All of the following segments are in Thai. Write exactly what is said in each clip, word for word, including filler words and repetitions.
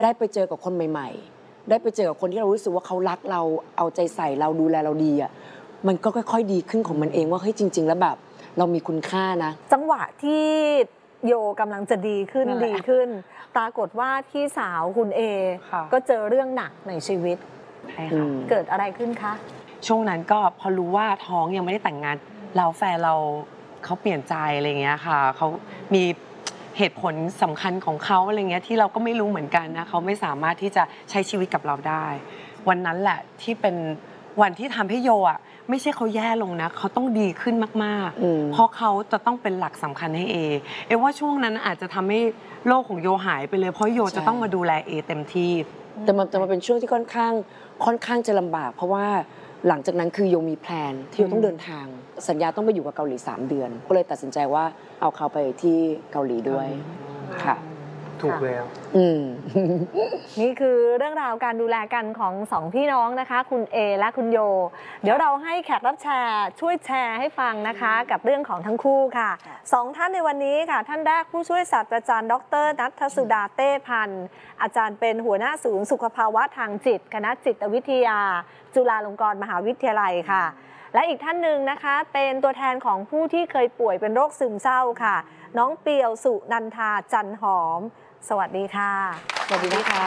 ได้ไปเจอกับคนใหม่ๆได้ไปเจอกับคนที่เรารู้สึกว่าเขารักเราเอาใจใส่เราดูแลเราดีอ่ะมันก็ค่อยๆดีขึ้นของมันเองว่าเฮ้ยจริงๆแล้วแบบเรามีคุณค่านะจังหวะที่โยกำลังจะดีขึ้นดีขึ้นปรากฏว่าพี่สาวคุณเอก็เจอเรื่องหนักในชีวิตเกิดอะไรขึ้นคะช่วงนั้นก็พอรู้ว่าท้องยังไม่ได้แต่งงานเราแฟนเราเขาเปลี่ยนใจอะไรเงี้ยค่ะเขามีเหตุผลสำคัญของเขาอะไรเงี้ยที่เราก็ไม่รู้เหมือนกันนะเขาไม่สามารถที่จะใช้ชีวิตกับเราได้วันนั้นแหละที่เป็นวันที่ทำให้โยอ่ะไม่ใช่เขาแย่ลงนะเขาต้องดีขึ้นมากๆเพราะเขาจะต้องเป็นหลักสำคัญให้เอเอว่าช่วงนั้นอาจจะทำให้โลกของโยหายไปเลยเพราะโยจะต้องมาดูแลเอเต็มที่แต่มันจะมาเป็นช่วงที่ค่อนข้างค่อนข้างจะลำบากเพราะว่าหลังจากนั้นคือโยมีแพลนที่โยต้องเดินทางสัญญาต้องไปอยู่กับเกาหลีสามเดือนก็เลยตัดสินใจว่าเอาเขาไปที่เกาหลีด้วยค่ะถูกแล้วอืมนี่คือเรื่องราวการดูแลกันของสองพี่น้องนะคะคุณเอและคุณโยเดี๋ยวเราให้แขกรับแชร์ช่วยแชร์ให้ฟังนะคะกับเรื่องของทั้งคู่ค่ะสองท่านในวันนี้ค่ะท่านแรกผู้ช่วยศาสตราจารย์ดรณัฐสุดาเต้พันธ์อาจารย์เป็นหัวหน้าศูนย์สุขภาวะทางจิตคณะจิตวิทยาจุฬาลงกรณ์มหาวิทยาลัยค่ะและอีกท่านหนึ่งนะคะเป็นตัวแทนของผู้ที่เคยป่วยเป็นโรคซึมเศร้าค่ะน้องเปียวสุนันทาจันหอมสวัสดีค่ะสวัสดีนะคะ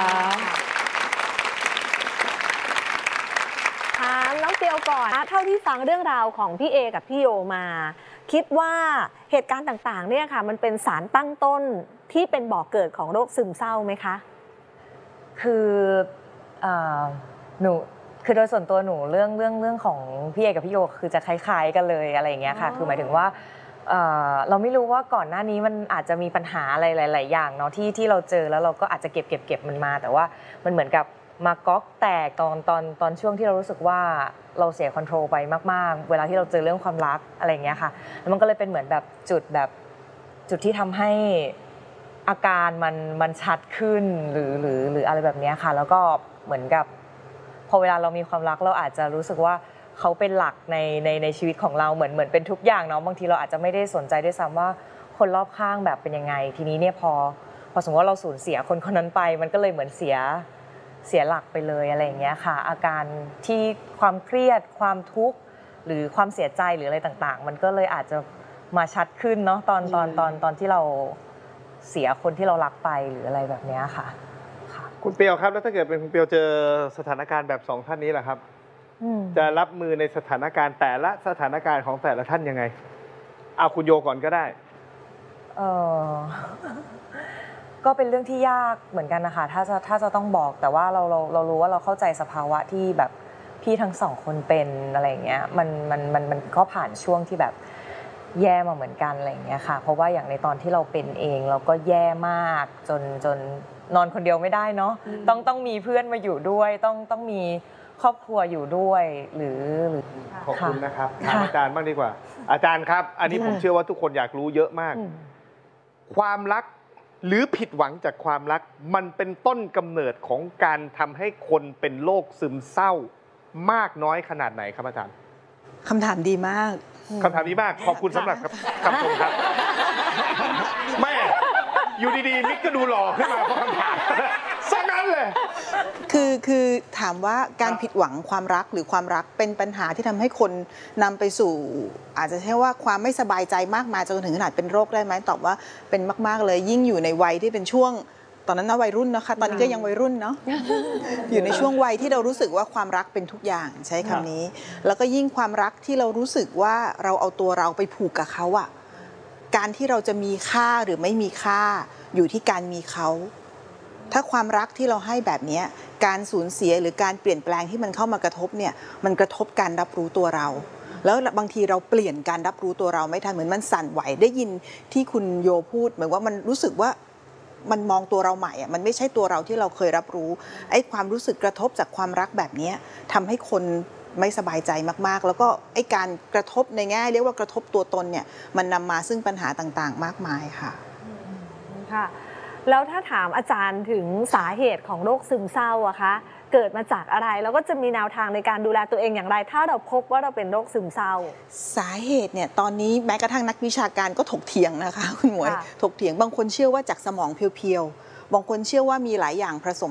ถามน้องเปียวก่อนเท่าที่ฟังเรื่องราวของพี่เอกับพี่โยมาคิดว่าเหตุการณ์ต่างๆเนี่ยค่ะมันเป็นสารตั้งต้นที่เป็นบ่อกเกิดของโรคซึมเศร้าไหมคะคือหนูคือโดยส่วนตัวหนูเรื่องเรื่องเรื่องของพี่เอกับพี่โยคือจะคล้ายๆกันเลยอะไรอย่างเงี้ยค่ะคือหมายถึงว่าเราไม่รู้ว่าก่อนหน้านี้มันอาจจะมีปัญหาอะไรหลายๆอย่างเนาะที่ที่เราเจอแล้วเราก็อาจจะเก็บเก็บเก็บมันมาแต่ว่ามันเหมือนกับมาก๊อกแตกตอนตอนตอนช่วงที่เรารู้สึกว่าเราเสียคอนโทรลไปมากๆเวลาที่เราเจอเรื่องความรักอะไรอย่างเงี้ยค่ะแล้วมันก็เลยเป็นเหมือนแบบจุดแบบจุดที่ทำให้อาการมันมันชัดขึ้นหรือหรือหรืออะไรแบบนี้ค่ะแล้วก็เหมือนกับพอเวลาเรามีความรักเราอาจจะรู้สึกว่าเขาเป็นหลักในในในชีวิตของเราเหมือนเหมือนเป็นทุกอย่างเนาะบางทีเราอาจจะไม่ได้สนใจด้วยซ้ำว่าคนรอบข้างแบบเป็นยังไงทีนี้เนี่ยพอพอสมมติว่าเราสูญเสียคนคนนั้นไปมันก็เลยเหมือนเสียเสียหลักไปเลยอะไรอย่างเงี้ยค่ะอาการที่ความเครียดความทุกข์หรือความเสียใจหรืออะไรต่างๆมันก็เลยอาจจะมาชัดขึ้นเนาะตอนตอนตอนตอนที่เราเสียคนที่เรารักไปหรืออะไรแบบนี้ค่ะคุณเปียวครับแล้วถ้าเกิดเป็นคุณเปียวเจอสถานการณ์แบบสองท่านนี้ล่ะครับจะรับมือในสถานการณ์แต่ละสถานการณ์ของแต่ละท่านยังไงเอาคุณโยก่อนก็ได้เออก็เป็นเรื่องที่ยากเหมือนกันนะคะถ้าจะถ้าจะต้องบอกแต่ว่าเราเราเรารู้ว่าเราเข้าใจสภาวะที่แบบพี่ทั้งสองคนเป็นอะไรอย่างเงี้ยมันมันมันมันก็ผ่านช่วงที่แบบแย่มาเหมือนกันอะไรอย่างเงี้ยค่ะเพราะว่าอย่างในตอนที่เราเป็นเองเราก็แย่มากจนจนนอนคนเดียวไม่ได้เนาะต้องต้องมีเพื่อนมาอยู่ด้วยต้องต้องมีครอบครัวอยู่ด้วยหรือหรือขอบคุณนะครับถามอาจารย์บ้างดีกว่าอาจารย์ครับอันนี้ผมเชื่อว่าทุกคนอยากรู้เยอะมากความรักหรือผิดหวังจากความรักมันเป็นต้นกำเนิดของการทำให้คนเป็นโรคซึมเศร้ามากน้อยขนาดไหนครับอาจารย์คำถามดีมากคำถามดีมากขอบคุณสำหรับคำชมครับแม่อยู่ดีๆมิกก็ดูหล่อขึ้นมาเพราะคำถามซะงั้นเลยคือคือถามว่าการผิดหวังความรักหรือความรักเป็นปัญหาที่ทำให้คนนำไปสู่อาจจะใช้ว่าความไม่สบายใจมากมายจนถึงขนาดเป็นโรคได้ไหมตอบว่าเป็นมากๆเลยยิ่งอยู่ในวัยที่เป็นช่วงตอนนั้นนะวัยรุ่นนะคะตอนนี้ก็ยังวัยรุ่นเนาะอยู่ในช่วงวัยที่เรารู้สึกว่าความรักเป็นทุกอย่างใช้คำนี้แล้วก็ยิ่งความรักที่เรารู้สึกว่าเราเอาตัวเราไปผูกกับเขาอะการที่เราจะมีค่าหรือไม่มีค่าอยู่ที่การมีเขาถ้าความรักที่เราให้แบบนี้การสูญเสียหรือการเปลี่ยนแปลงที่มันเข้ามากระทบเนี่ยมันกระทบการรับรู้ตัวเราแล้วบางทีเราเปลี่ยนการรับรู้ตัวเราไม่ทันเหมือนมันสั่นไหวได้ยินที่คุณโยพูดเหมือนว่ามันรู้สึกว่ามันมองตัวเราใหม่อ่ะมันไม่ใช่ตัวเราที่เราเคยรับรู้ไอ้ความรู้สึกกระทบจากความรักแบบนี้ทำให้คนไม่สบายใจมากๆแล้วก็ไอ้การกระทบในแง่เรียกว่ากระทบตัวตนเนี่ยมันนำมาซึ่งปัญหาต่างๆมากมายค่ะค่ะแล้วถ้าถามอาจารย์ถึงสาเหตุของโรคซึมเศร้าอะคะเกิดมาจากอะไรแล้วก็จะมีแนวทางในการดูแลตัวเองอย่างไรถ้าเราพบว่าเราเป็นโรคซึมเศร้าสาเหตุเนี่ยตอนนี้แม้กระทั่งนักวิชาการก็ถกเถียงนะคะคุณหมวยถกเถียงบางคนเชื่อว่าจากสมองเพียวๆบางคนเชื่อว่ามีหลายอย่างผสม